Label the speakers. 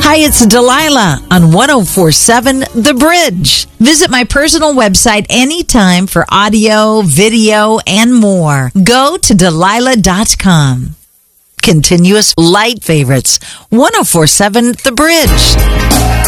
Speaker 1: Hi, it's Delilah on 1047 The Bridge. Visit my personal website anytime for audio, video, and more. Go to Delilah.com. Continuous light favorites. 1047 The Bridge.